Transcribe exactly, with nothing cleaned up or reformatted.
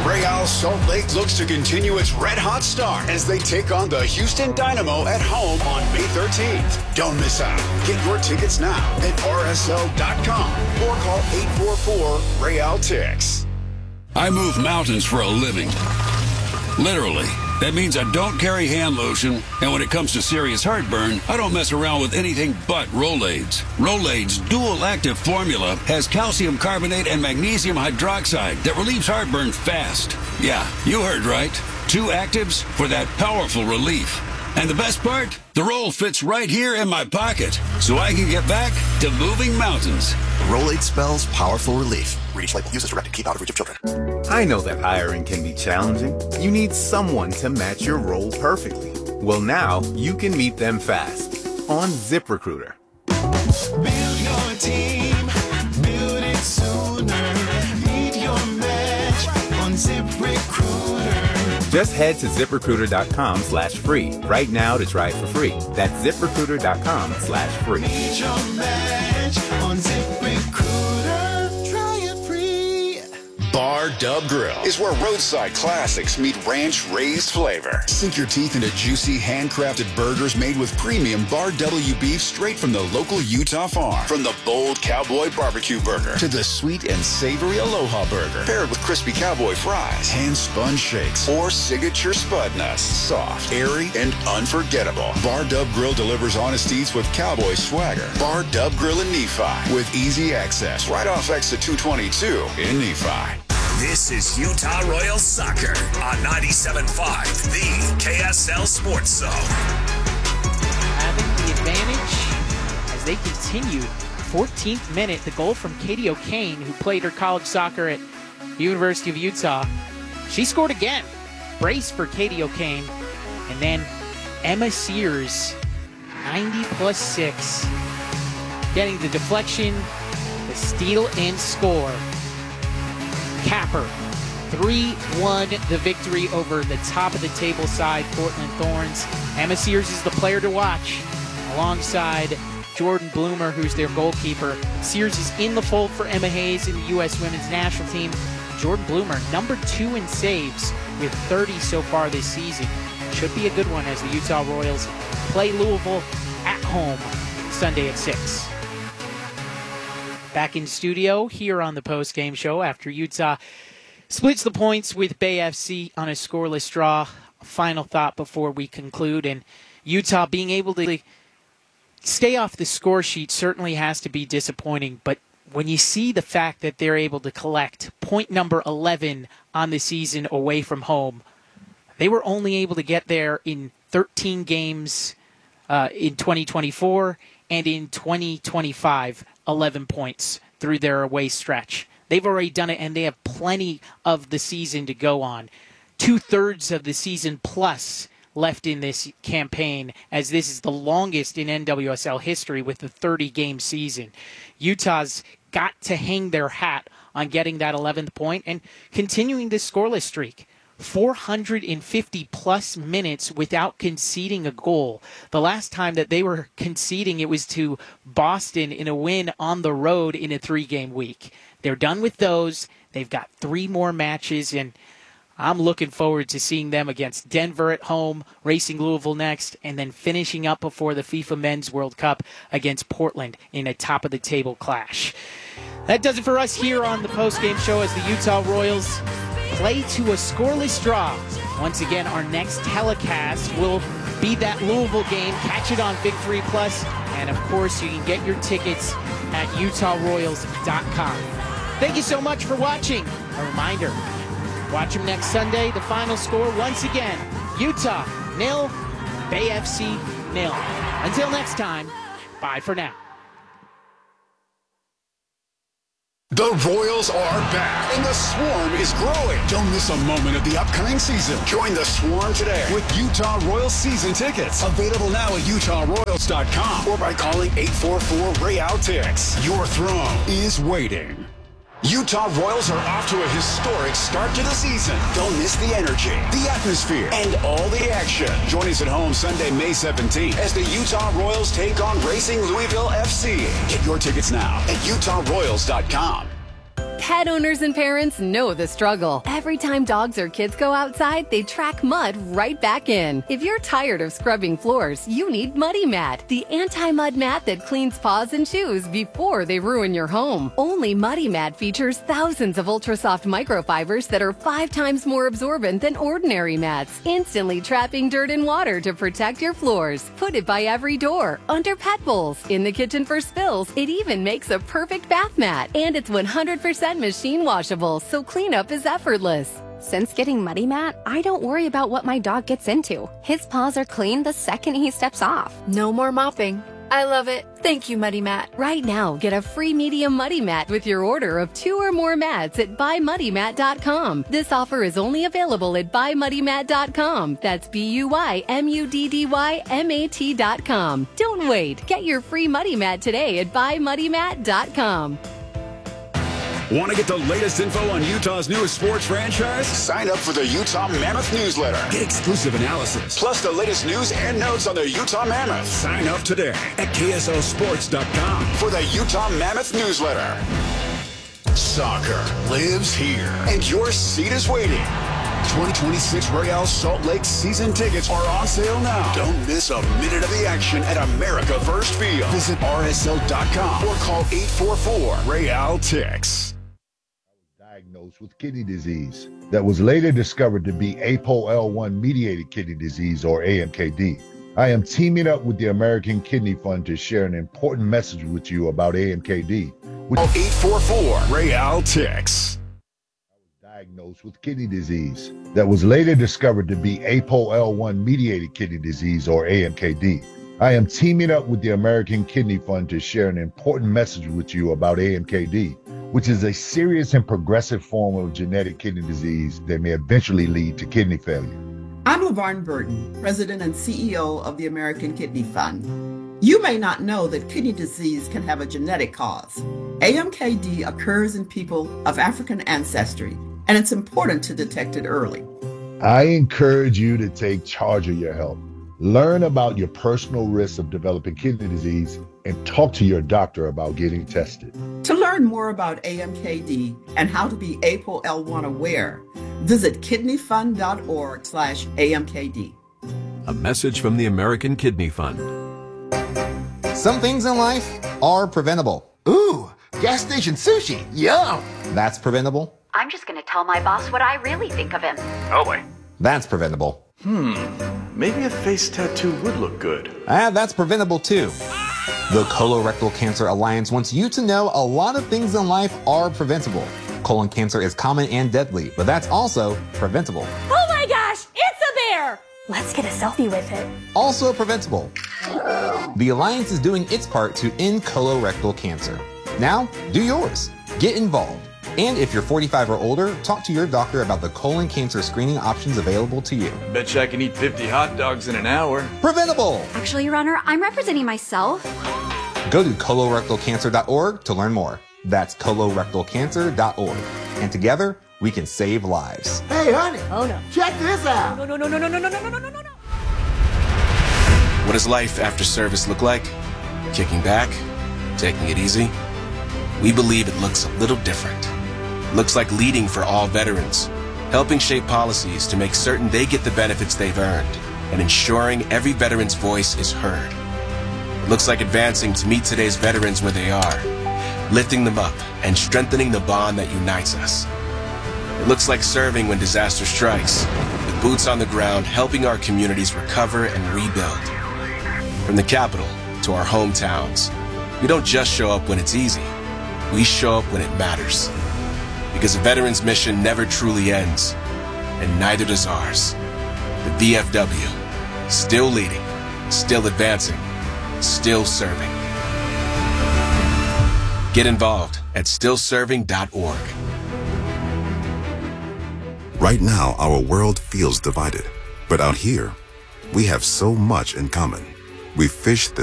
Real Salt Lake looks to continue its red-hot start as they take on the Houston Dynamo at home on May thirteenth. Don't miss out. Get your tickets now at R S L dot com or call eight four four Real Tix. I move mountains for a living. Literally. That means I don't carry hand lotion, and when it comes to serious heartburn, I don't mess around with anything but Rolaids. Rolaids' dual-active formula has calcium carbonate and magnesium hydroxide that relieves heartburn fast. Yeah, you heard right. Two actives for that powerful relief. And the best part? The roll fits right here in my pocket, so I can get back to moving mountains. Rolade spells powerful relief. Read each label. Use as directed. Keep out of reach of children. I know that hiring can be challenging. You need someone to match your role perfectly. Well, now you can meet them fast on ZipRecruiter. Build your team. Build it sooner. Meet your match on ZipRecruiter. Just head to ZipRecruiter.com slash free right now to try it for free. That's ZipRecruiter.com slash free. Meet your match on ZipRecruiter. Try it free. Bar Dub Grill is where roadside classics meet ranch-raised flavor. Sink your teeth into juicy, handcrafted burgers made with premium Bar W beef straight from the local Utah farm. From the bold cowboy barbecue burger to the sweet and savory Aloha burger, paired with crispy cowboy fries, hand-spun shakes, or signature spud nuts. Soft, airy, and unforgettable. Bar Dub Grill delivers honest eats with cowboy swagger. Bar Dub Grill in Nephi with easy access right off exit two twenty-two in Nephi. This is Utah Royals Soccer on ninety-seven point five, the K S L Sports Zone. Having the advantage as they continued. fourteenth minute, the goal from Katie O'Kane, who played her college soccer at the University of Utah. She scored again. Brace for Katie O'Kane. And then Emma Sears, ninety plus six. Getting the deflection, the steal and score. Capper, three one the victory over the top of the table side Portland Thorns. Emma Sears is the player to watch alongside Jordan Bloomer, who's their goalkeeper. Sears is in the fold for Emma Hayes in the U S women's national team. Jordan Bloomer, number two in saves with thirty so far this season. Should be a good one as the Utah Royals play Louisville at home Sunday at six. Back in studio here on the post-game show after Utah splits the points with Bay F C on a scoreless draw. Final thought before we conclude, and Utah being able to stay off the score sheet certainly has to be disappointing, but when you see the fact that they're able to collect point number eleven on the season away from home, they were only able to get there in thirteen games uh, in twenty twenty-four and in twenty twenty-five. eleven points through their away stretch. They've already done it, and they have plenty of the season to go on. Two-thirds of the season plus left in this campaign, as this is the longest in N W S L history with the thirty-game season. Utah's got to hang their hat on getting that eleventh point and continuing this scoreless streak. four hundred fifty plus minutes without conceding a goal. The last time that they were conceding, it was to Boston in a win on the road in a three-game week. They're done with those. They've got three more matches, and I'm looking forward to seeing them against Denver at home, Racing Louisville next, and then finishing up before the FIFA Men's World Cup against Portland in a top-of-the-table clash. That does it for us here on the post-game show as the Utah Royals play to a scoreless draw. Once again, our next telecast will be that Louisville game. Catch it on Victory Plus, and of course, you can get your tickets at Utah Royals dot com. Thank you so much for watching. A reminder, watch them next Sunday. The final score, once again, Utah nil, Bay F C nil. Until next time, bye for now. The Royals are back, and the Swarm is growing. Don't miss a moment of the upcoming season. Join the Swarm today with Utah Royals season tickets. Available now at Utah Royals dot com or by calling eight four four Real Tix. Your throne is waiting. Utah Royals are off to a historic start to the season. Don't miss the energy, the atmosphere, and all the action. Join us at home Sunday, May seventeenth as the Utah Royals take on Racing Louisville F C. Get your tickets now at Utah Royals dot com. Pet owners and parents know the struggle. Every time dogs or kids go outside, they track mud right back in. If you're tired of scrubbing floors, you need Muddy Mat, the anti-mud mat that cleans paws and shoes before they ruin your home. Only Muddy Mat features thousands of ultra-soft microfibers that are five times more absorbent than ordinary mats, instantly trapping dirt and water to protect your floors. Put it by every door, under pet bowls, in the kitchen for spills. It even makes a perfect bath mat. And it's one hundred percent machine washable, so cleanup is effortless. Since getting Muddy Mat, I don't worry about what my dog gets into. His paws are clean the second he steps off. No more mopping. I love it. Thank you, Muddy Mat. Right now, get a free medium Muddy Mat with your order of two or more mats at buy muddy mat dot com. This offer is only available at buy muddy mat dot com. That's B U Y M U D D Y M A T dot com. Don't wait. Get your free Muddy Mat today at buy muddy mat dot com. Want to get the latest info on Utah's newest sports franchise? Sign up for the Utah Mammoth newsletter. Get exclusive analysis. Plus the latest news and notes on the Utah Mammoth. Sign up today at K S L sports dot com for the Utah Mammoth newsletter. Soccer lives here, and your seat is waiting. twenty twenty-six Real Salt Lake season tickets are on sale now. Don't miss a minute of the action at America First Field. Visit R S L dot com or call eight four four Real Tix. Diagnosed with kidney disease that was later discovered to be A P O L one mediated kidney disease, or A M K D. I am teaming up with the American Kidney Fund to share an important message with you about A M K D. Which call eight four four Real Tix. Diagnosed with kidney disease that was later discovered to be A P O L one mediated kidney disease, or A M K D. I am teaming up with the American Kidney Fund to share an important message with you about A M K D, which is a serious and progressive form of genetic kidney disease that may eventually lead to kidney failure. I'm LaVarn Burton, President and C E O of the American Kidney Fund. You may not know that kidney disease can have a genetic cause. A M K D occurs in people of African ancestry, and it's important to detect it early. I encourage you to take charge of your health. Learn about your personal risks of developing kidney disease and talk to your doctor about getting tested. To learn more about A M K D and how to be A P O L one aware, visit kidney fund dot org slash A M K D. A message from the American Kidney Fund. Some things in life are preventable. Ooh, gas station sushi. Yum. That's preventable. I'm just going to tell my boss what I really think of him. Oh, boy. That's preventable. Hmm, maybe a face tattoo would look good. Ah, that's preventable too. The Colorectal Cancer Alliance wants you to know a lot of things in life are preventable. Colon cancer is common and deadly, but that's also preventable. Oh my gosh, it's a bear! Let's get a selfie with it. Also preventable. The Alliance is doing its part to end colorectal cancer. Now, do yours. Get involved. And if you're forty-five or older, talk to your doctor about the colon cancer screening options available to you. Betcha I can eat fifty hot dogs in an hour. Preventable! Actually, Your Honor, I'm representing myself. Go to colorectal cancer dot org to learn more. That's colorectal cancer dot org. And together, we can save lives. Hey, honey. Oh, no. Check this out. No, no, no, no, no, no, no, no, no, no, no, no. What does life after service look like? Kicking back? Taking it easy? We believe it looks a little different. Looks like leading for all veterans, helping shape policies to make certain they get the benefits they've earned, and ensuring every veteran's voice is heard. It looks like advancing to meet today's veterans where they are, lifting them up and strengthening the bond that unites us. It looks like serving when disaster strikes, with boots on the ground helping our communities recover and rebuild. From the capital to our hometowns, we don't just show up when it's easy, we show up when it matters. Because a veteran's mission never truly ends, and neither does ours. The V F W, still leading, still advancing, still serving. Get involved at still serving dot org. Right now, our world feels divided. But out here, we have so much in common. We fish the